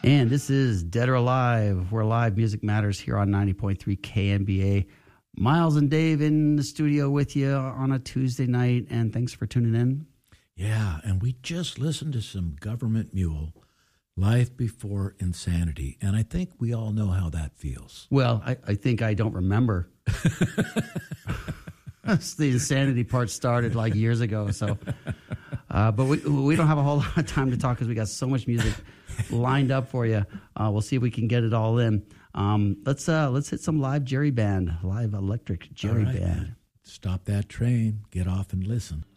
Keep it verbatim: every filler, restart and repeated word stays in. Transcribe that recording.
And this is Dead or Alive, where live music matters here on ninety point three K M B A. Miles and Dave in the studio with you on a Tuesday night, and thanks for tuning in. Yeah, and we just listened to some Government Mule, Life Before Insanity, and I think we all know how that feels. Well, I, I think I don't remember. The insanity part started like years ago, so... Uh, but we we don't have a whole lot of time to talk because we got so much music lined up for you. Uh, we'll see if we can get it all in. Um, let's uh, let's hit some live Jerry Band, live electric Jerry All right, Band. Man. Stop that train, get off and listen.